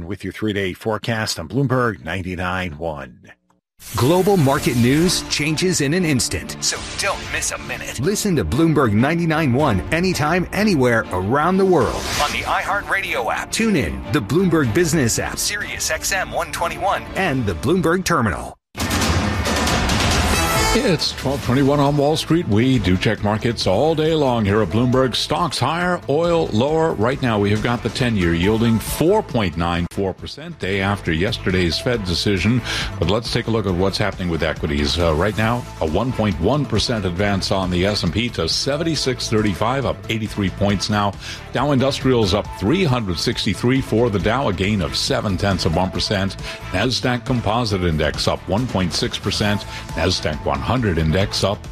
Aaron with your 3-day forecast on Bloomberg 99.1. Global market news changes in an instant, so don't miss a minute. Listen to Bloomberg 99.1 anytime, anywhere around the world on the iHeartRadio app. Tune in, the Bloomberg Business app, Sirius XM 121, and the Bloomberg Terminal. It's 12:21 on Wall Street. We do check markets all day long here at Bloomberg. Stocks higher, oil lower. Right now we have got the 10-year yielding 4.94%, day after yesterday's Fed decision. But let's take a look at what's happening with equities. Right now, a 1.1% advance on the S&P to 7635, up 83 points now. Dow Industrials up 363 for the Dow, a gain of 0.7%. NASDAQ Composite Index up 1.6%. NASDAQ 100 Index up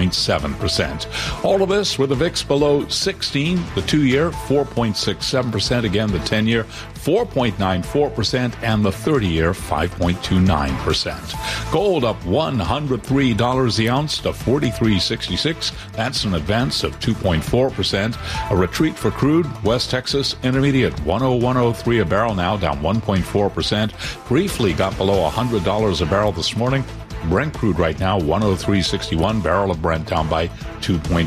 1.7%. All of this with the VIX below 16, the 2-year 4.67%, again the 10-year 4.94%, and the 30-year 5.29%. Gold up $103 the ounce to $43.66. That's an advance of 2.4%. A retreat for crude. West Texas Intermediate 101.03 a barrel, now down 1.4%. Briefly got below $100 a barrel this morning. Brent crude right now, 103.61, barrel of Brent down by 2.1%.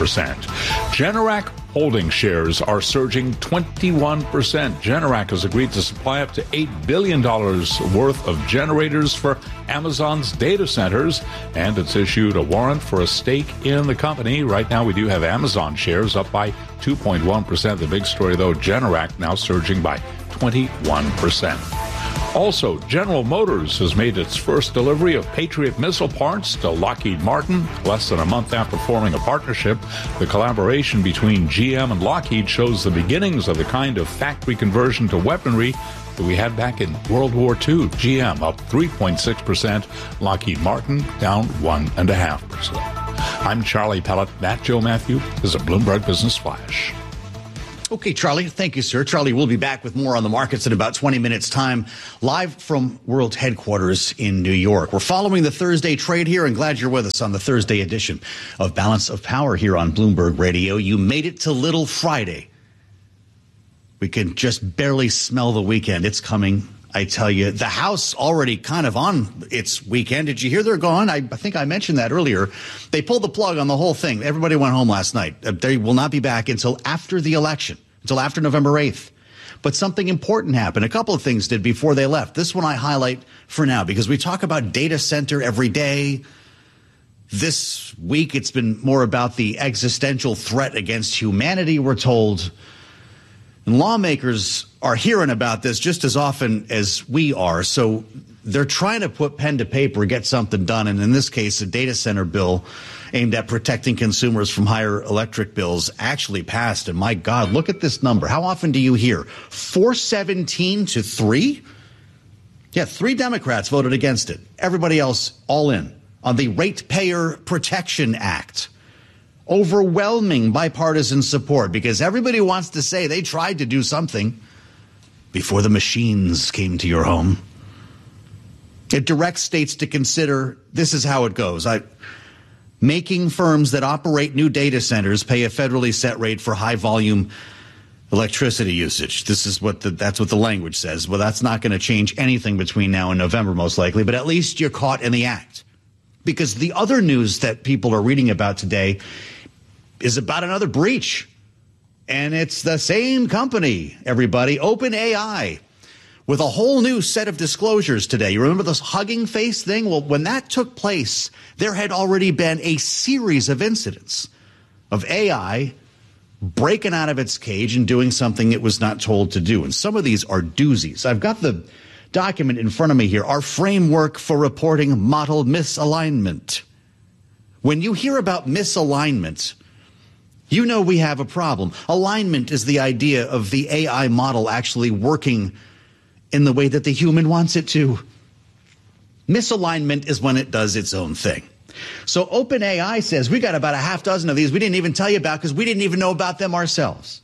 Generac holding shares are surging 21%. Generac has agreed to supply up to $8 billion worth of generators for Amazon's data centers, and it's issued a warrant for a stake in the company. Right now, we do have Amazon shares up by 2.1%. The big story, though, Generac now surging by 21%. Also, General Motors has made its first delivery of Patriot missile parts to Lockheed Martin less than a month after forming a partnership. The collaboration between GM and Lockheed shows the beginnings of the kind of factory conversion to weaponry that we had back in World War II. GM up 3.6%, Lockheed Martin down 1.5%. I'm Charlie Pellet. That Joe Matthew is a Bloomberg Business Flash. Okay, Charlie. Thank you, sir. Charlie will be back with more on the markets in about 20 minutes' time, live from World Headquarters in New York. We're following the Thursday trade here, and glad you're with us on the Thursday edition of Balance of Power here on Bloomberg Radio. You made it to Little Friday. We can just barely smell the weekend. It's coming. I tell you, the House already kind of on its weekend. Did you hear they're gone? I think I mentioned that earlier. They pulled the plug on the whole thing. Everybody went home last night. They will not be back until after the election, until after November 8th. But something important happened. A couple of things did before they left. This one I highlight for now because we talk about data center every day. This week, it's been more about the existential threat against humanity, we're told. And lawmakers are hearing about this just as often as we are. So they're trying to put pen to paper, get something done. And in this case, a data center bill aimed at protecting consumers from higher electric bills actually passed. And my God, look at this number. How often do you hear 417 to 3? Yeah, 3 Democrats voted against it. Everybody else all in on the Ratepayer Protection Act. Overwhelming bipartisan support because everybody wants to say they tried to do something before the machines came to your home. It directs states to consider, this is how it goes, making firms that operate new data centers pay a federally set rate for high volume electricity usage. This is that's what the language says. Well, that's not going to change anything between now and November, most likely, but at least you're caught in the act. Because the other news that people are reading about today is about another breach. And it's the same company, everybody, OpenAI, with a whole new set of disclosures today. You remember this Hugging Face thing? Well, when that took place, there had already been a series of incidents of AI breaking out of its cage and doing something it was not told to do. And some of these are doozies. I've got the document in front of me here, our framework for reporting model misalignment. When you hear about misalignment, you know we have a problem. Alignment is the idea of the AI model actually working in the way that the human wants it to. Misalignment is when it does its own thing. So OpenAI says we got about a half dozen of these we didn't even tell you about because we didn't even know about them ourselves.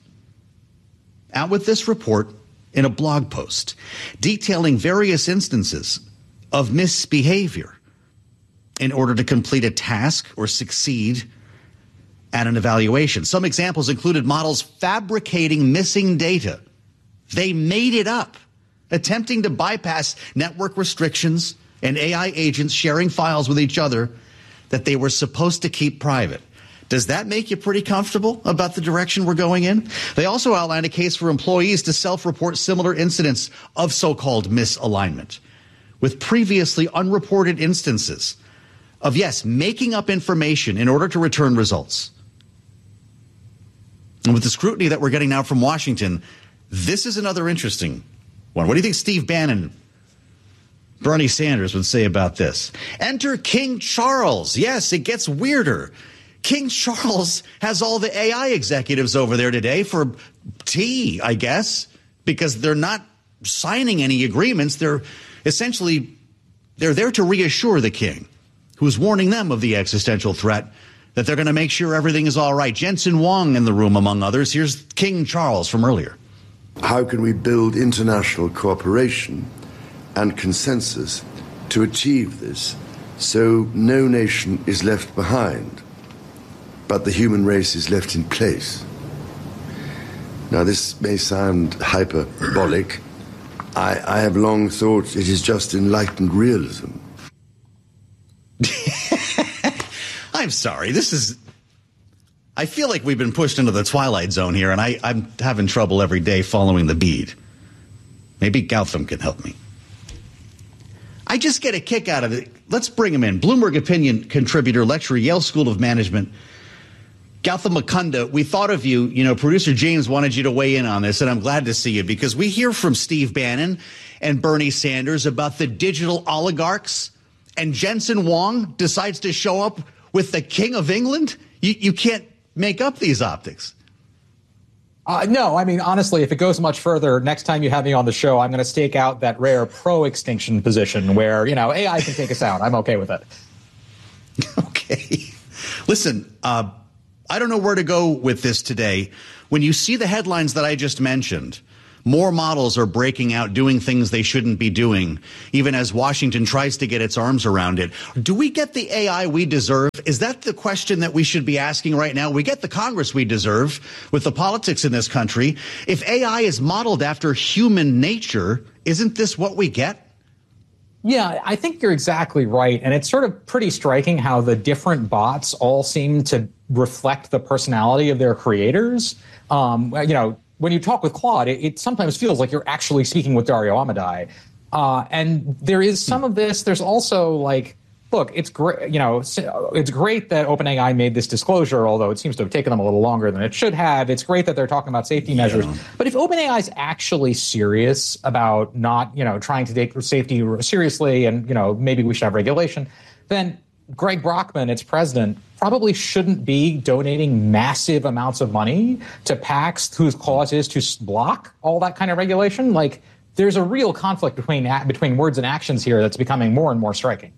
Out with this report in a blog post detailing various instances of misbehavior in order to complete a task or succeed at an evaluation. Some examples included models fabricating missing data. They made it up attempting to bypass network restrictions and AI agents sharing files with each other that they were supposed to keep private. Does that make you pretty comfortable about the direction we're going in? They also outlined a case for employees to self-report similar incidents of so-called misalignment, with previously unreported instances of, yes, making up information in order to return results. And with the scrutiny that we're getting now from Washington, this is another interesting one. What do you think Steve Bannon, Bernie Sanders would say about this? Enter King Charles. Yes, it gets weirder. King Charles has all the AI executives over there today for tea, I guess, because they're not signing any agreements. They're there to reassure the king, who's warning them of the existential threat, that they're going to make sure everything is all right. Jensen Huang in the room, among others. Here's King Charles from earlier. How can we build international cooperation and consensus to achieve this so no nation is left behind, but the human race is left in place? Now, this may sound hyperbolic. I have long thought it is just enlightened realism. I'm sorry. I feel like we've been pushed into the twilight zone here, and I'm having trouble every day following the bead. Maybe Gautam can help me. I just get a kick out of it. Let's bring him in. Bloomberg opinion contributor, lecturer, Yale School of Management. Gautam Mukunda, we thought of you. You know, producer James wanted you to weigh in on this, and I'm glad to see you because we hear from Steve Bannon and Bernie Sanders about the digital oligarchs, and Jensen Huang decides to show up with the King of England. You can't make up these optics. No, I mean, honestly, if it goes much further, next time you have me on the show, I'm going to stake out that rare pro-extinction position where, you know, AI can take us out. I'm okay with it. Okay. Listen, I don't know where to go with this today. When you see the headlines that I just mentioned, more models are breaking out, doing things they shouldn't be doing, even as Washington tries to get its arms around it. Do we get the AI we deserve? Is that the question that we should be asking right now? We get the Congress we deserve with the politics in this country. If AI is modeled after human nature, isn't this what we get? Yeah, I think you're exactly right. And it's sort of pretty striking how the different bots all seem to reflect the personality of their creators. When you talk with Claude, it sometimes feels like you're actually speaking with Dario Amodei. And there is some of this. There's also like, look, it's great. You know, it's great that OpenAI made this disclosure, although it seems to have taken them a little longer than it should have. It's great that they're talking about safety measures. But if OpenAI is actually serious about not, trying to take safety seriously and, maybe we should have regulation, then Greg Brockman, its president, probably shouldn't be donating massive amounts of money to PACs whose cause is to block all that kind of regulation. Like, there's a real conflict between words and actions here that's becoming more and more striking.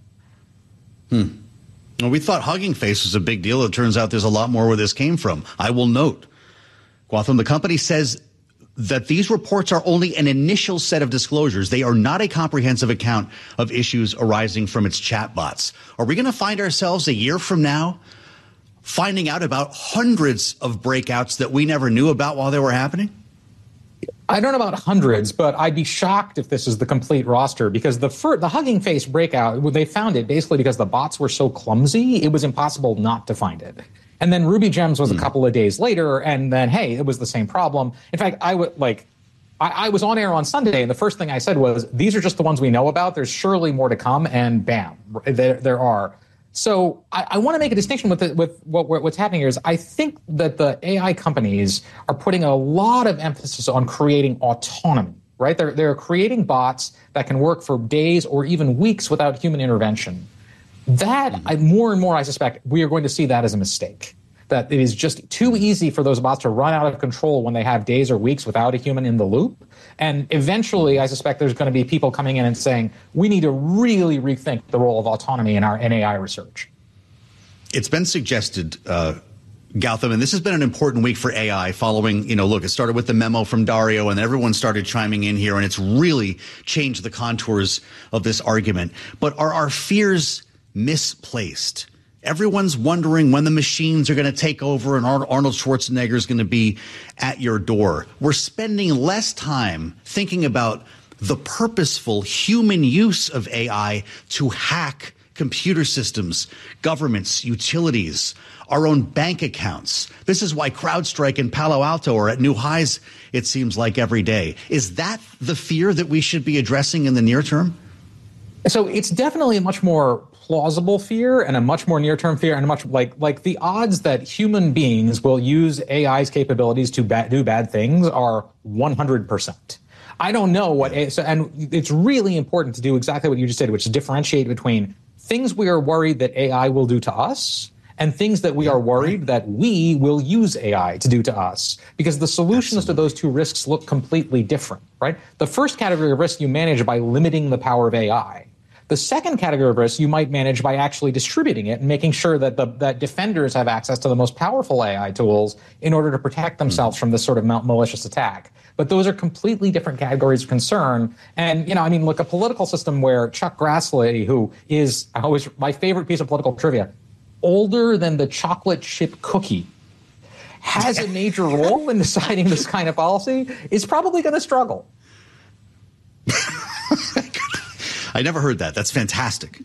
Well, we thought Hugging Face was a big deal. It turns out there's a lot more where this came from. I will note, Gautam, the company says that these reports are only an initial set of disclosures. They are not a comprehensive account of issues arising from its chatbots. Are we going to find ourselves a year from now finding out about hundreds of breakouts that we never knew about while they were happening? I don't know about hundreds, but I'd be shocked if this is the complete roster because the Hugging Face breakout, they found it basically because the bots were so clumsy, it was impossible not to find it. And then Ruby Gems was a couple of days later, and then, hey, it was the same problem. In fact, I was on air on Sunday, and the first thing I said was, these are just the ones we know about. There's surely more to come, and bam, there are. So I want to make a distinction with what's happening here is I think that the AI companies are putting a lot of emphasis on creating autonomy, right? They're creating bots that can work for days or even weeks without human intervention. That, more and more, I suspect, we are going to see that as a mistake. That it is just too easy for those bots to run out of control when they have days or weeks without a human in the loop. And eventually, I suspect there's going to be people coming in and saying, we need to really rethink the role of autonomy in our AI research. It's been suggested, Gautam, and this has been an important week for AI following, it started with the memo from Dario and everyone started chiming in here, and it's really changed the contours of this argument. But are our fears misplaced? Everyone's wondering when the machines are going to take over and Arnold Schwarzenegger is going to be at your door. We're spending less time thinking about the purposeful human use of AI to hack computer systems, governments, utilities, our own bank accounts. This is why CrowdStrike and Palo Alto are at new highs, it seems like, every day. Is that the fear that we should be addressing in the near term? So it's definitely a much more plausible fear and a much more near-term fear, and a much like the odds that human beings will use AI's capabilities to do bad things are 100%. I don't know what, and it's really important to do exactly what you just said, which is differentiate between things we are worried that AI will do to us and things that we are worried that we will use AI to do to us, because the solutions to those two risks look completely different, right? The first category of risk you manage by limiting the power of AI. The second category of risk you might manage by actually distributing it and making sure that that defenders have access to the most powerful AI tools in order to protect themselves from this sort of malicious attack. But those are completely different categories of concern. And, look, a political system where Chuck Grassley, who is always my favorite piece of political trivia, older than the chocolate chip cookie, has a major role in deciding this kind of policy, is probably going to struggle. I never heard that. That's fantastic.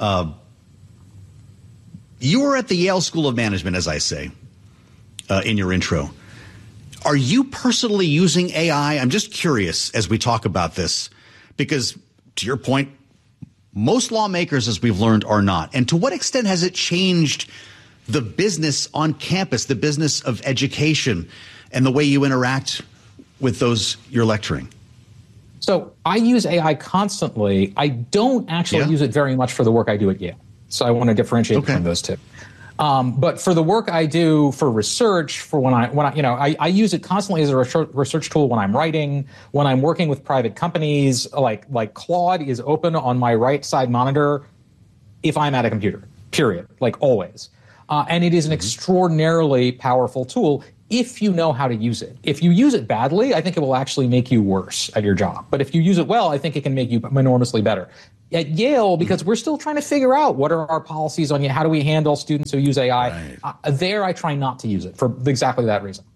You were at the Yale School of Management, as I say, in your intro. Are you personally using AI? I'm just curious as we talk about this, because to your point, most lawmakers, as we've learned, are not. And to what extent has it changed the business on campus, the business of education, and the way you interact with those you're lecturing? So I use AI constantly. I don't actually use it very much for the work I do at Yale. So I want to differentiate between those two. But for the work I do for research, for when I use it constantly as a research tool when I'm writing, when I'm working with private companies, like Claude is open on my right side monitor if I'm at a computer, period, like always. And it is an extraordinarily powerful tool if you know how to use it. If you use it badly, I think it will actually make you worse at your job. But if you use it well, I think it can make you enormously better. At Yale, because we're still trying to figure out what are our policies on how do we handle students who use AI, there I try not to use it for exactly that reason.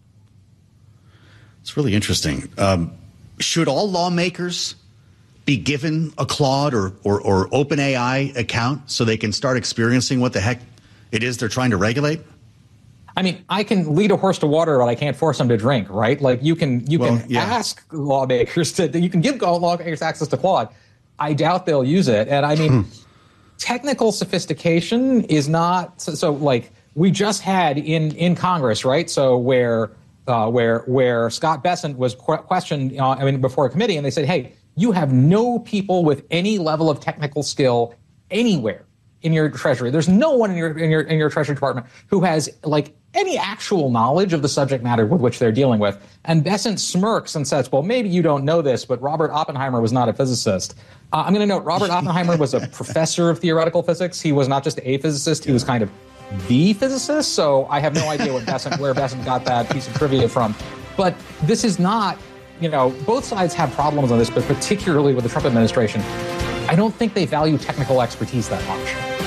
It's really interesting. Should all lawmakers be given a Claude or OpenAI account so they can start experiencing what the heck it is they're trying to regulate? I mean, I can lead a horse to water, but I can't force them to drink, right? Like you can ask lawmakers you can give lawmakers access to Claude. I doubt they'll use it. And I mean, technical sophistication is not so like we just had in Congress, right? So where Scott Bessent was questioned, before a committee, and they said, "Hey, you have no people with any level of technical skill anywhere in your Treasury. There's no one in your Treasury Department who has like any actual knowledge of the subject matter with which they're dealing with." And Bessent smirks and says, "Well, maybe you don't know this, but Robert Oppenheimer was not a physicist." I'm going to note Robert Oppenheimer was a professor of theoretical physics. He was not just a physicist; he was kind of the physicist. So I have no idea where Bessent got that piece of trivia from. But this is not, both sides have problems on this, but particularly with the Trump administration, I don't think they value technical expertise that much.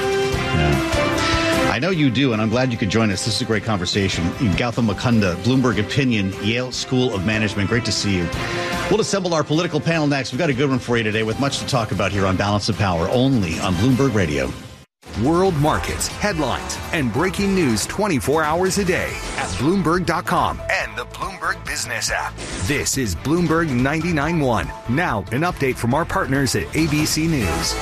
I know you do, and I'm glad you could join us. This is a great conversation. Gautam Mukunda, Bloomberg Opinion, Yale School of Management. Great to see you. We'll assemble our political panel next. We've got a good one for you today with much to talk about here on Balance of Power, only on Bloomberg Radio. World markets, headlines, and breaking news 24 hours a day at Bloomberg.com and the Bloomberg Business app. This is Bloomberg 99.1. Now, an update from our partners at ABC News.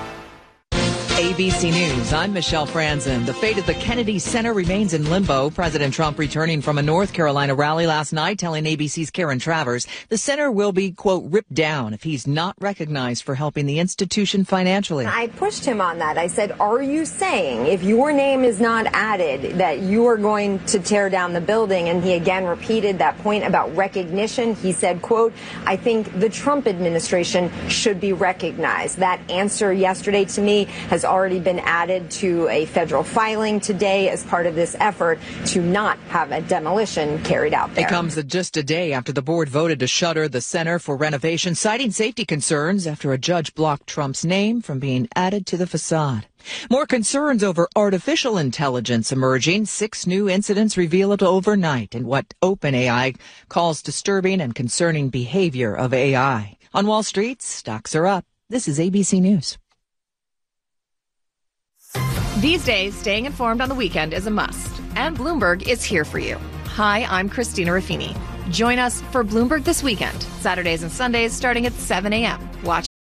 ABC News, I'm Michelle Franzen. The fate of the Kennedy Center remains in limbo. President Trump returning from a North Carolina rally last night telling ABC's Karen Travers the center will be, quote, ripped down if he's not recognized for helping the institution financially. I pushed him on that. I said, are you saying if your name is not added that you are going to tear down the building? And he again repeated that point about recognition. He said, quote, I think the Trump administration should be recognized. That answer yesterday to me has already been added to a federal filing today as part of this effort to not have a demolition carried out there. It comes just a day after the board voted to shutter the center for renovation, citing safety concerns after a judge blocked Trump's name from being added to the facade. More concerns over artificial intelligence emerging. 6 new incidents revealed overnight in what OpenAI calls disturbing and concerning behavior of AI. On Wall Street, stocks are up. This is ABC News. These days, staying informed on the weekend is a must, and Bloomberg is here for you. Hi, I'm Christina Ruffini. Join us for Bloomberg This Weekend, Saturdays and Sundays starting at 7 a.m. Watch